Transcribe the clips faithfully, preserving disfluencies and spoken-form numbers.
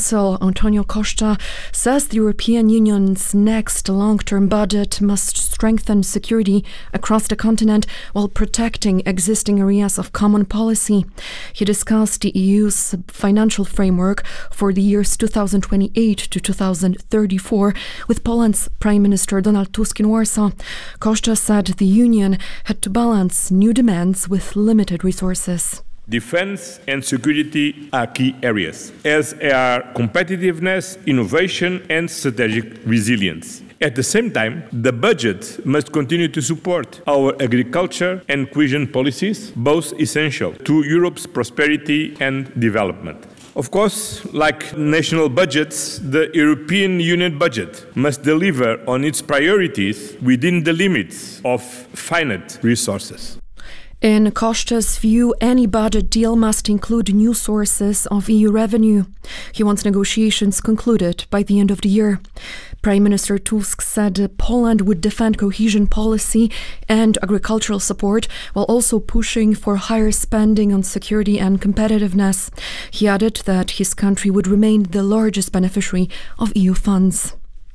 Council, Antonio Costa, says the European Union's next long-term budget must strengthen security across the continent while protecting existing areas of common policy. He discussed the E U's financial framework for the years two thousand twenty-eight to two thousand thirty-four with Poland's Prime Minister Donald Tusk in Warsaw. Costa said the Union had to balance new demands with limited resources. Defense and security are key areas, as are competitiveness, innovation, and strategic resilience. At the same time, the budget must continue to support our agriculture and cohesion policies, both essential to Europe's prosperity and development. Of course, like national budgets, the European Union budget must deliver on its priorities within the limits of finite resources. In Costa's view, any budget deal must include new sources of E U revenue. He wants negotiations concluded by the end of the year. Prime Minister Tusk said Poland would defend cohesion policy and agricultural support while also pushing for higher spending on security and competitiveness. He added that his country would remain the largest beneficiary of E U funds.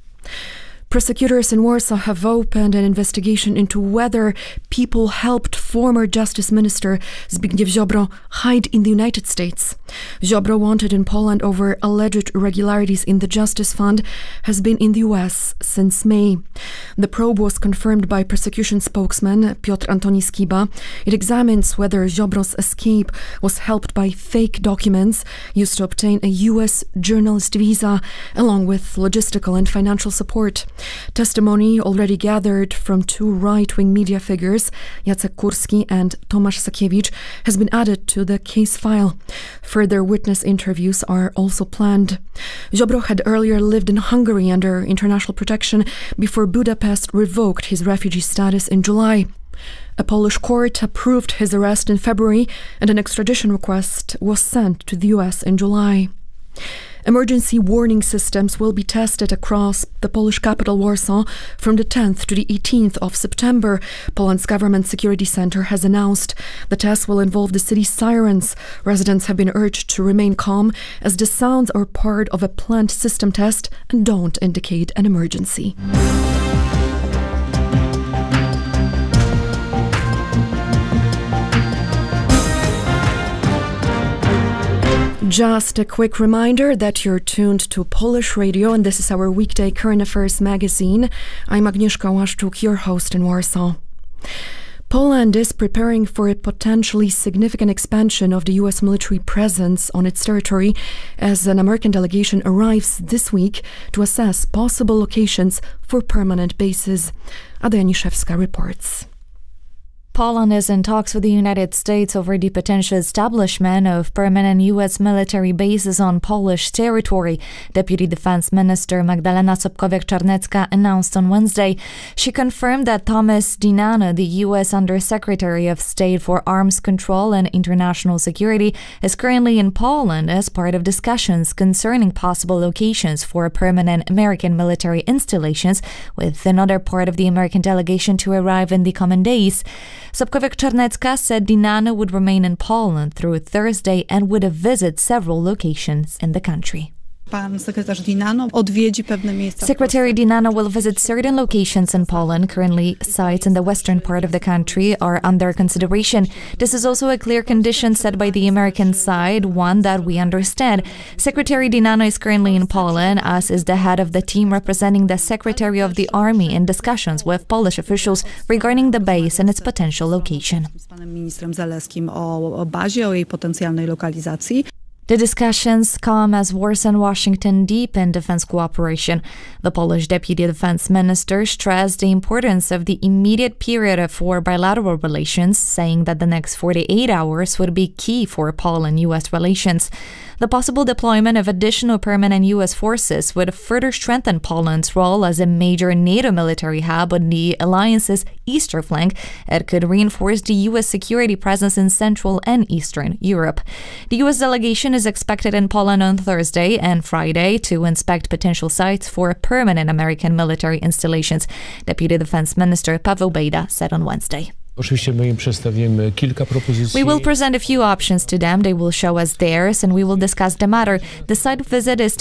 Prosecutors in Warsaw have opened an investigation into whether people helped former Justice Minister Zbigniew Ziobro hide in the United States. Ziobro, wanted in Poland over alleged irregularities in the Justice Fund, has been in the U S since May. The probe was confirmed by prosecution spokesman Piotr Antoni Skiba. It examines whether Ziobro's escape was helped by fake documents used to obtain a U S journalist visa, along with logistical and financial support. Testimony already gathered from two right-wing media figures, Jacek Kurski and Tomasz Sakiewicz, has been added to the case file. Further witness interviews are also planned. Ziobro had earlier lived in Hungary under international protection before Budapest revoked his refugee status in July. A Polish court approved his arrest in February, and an extradition request was sent to the U S in July. Emergency warning systems will be tested across the Polish capital, Warsaw, from the tenth to the eighteenth of September, Poland's Government Security Center has announced. The tests will involve the city's sirens. Residents have been urged to remain calm, as the sounds are part of a planned system test and don't indicate an emergency. Just a quick reminder that you're tuned to Polish Radio, and this is our weekday current affairs magazine. I'm Agnieszka Łaszczuk, your host in Warsaw. Poland is preparing for a potentially significant expansion of the U S military presence on its territory as an American delegation arrives this week to assess possible locations for permanent bases. Ada Janiszewska reports. Poland is in talks with the United States over the potential establishment of permanent U S military bases on Polish territory, Deputy Defense Minister Magdalena Sobkowiak-Czarnecka announced on Wednesday. She confirmed that Thomas Dinano, the U S Undersecretary of State for Arms Control and International Security, is currently in Poland as part of discussions concerning possible locations for permanent American military installations, with another part of the American delegation to arrive in the coming days. Sobkowiak-Czarnecka said Dinano would remain in Poland through Thursday and would visit several locations in the country. Secretary Dinano will visit certain locations in Poland. Currently, sites in the western part of the country are under consideration. This is also a clear condition set by the American side, one that we understand. Secretary Dinano is currently in Poland, as is the head of the team representing the Secretary of the Army in discussions with Polish officials regarding the base and its potential location. The discussions come as Warsaw and Washington deepen defense cooperation. The Polish Deputy Defense Minister stressed the importance of the immediate period for bilateral relations, saying that the next forty-eight hours would be key for Poland U S relations. The possible deployment of additional permanent U S forces would further strengthen Poland's role as a major NATO military hub on the alliance's eastern flank. It could reinforce the U S security presence in Central and Eastern Europe. The U S delegation is expected in Poland on Thursday and Friday to inspect potential sites for permanent American military installations, Deputy Defense Minister Paweł Bejda said on Wednesday. We will present a few options to them. They will show us theirs and we will discuss the matter. The site visit is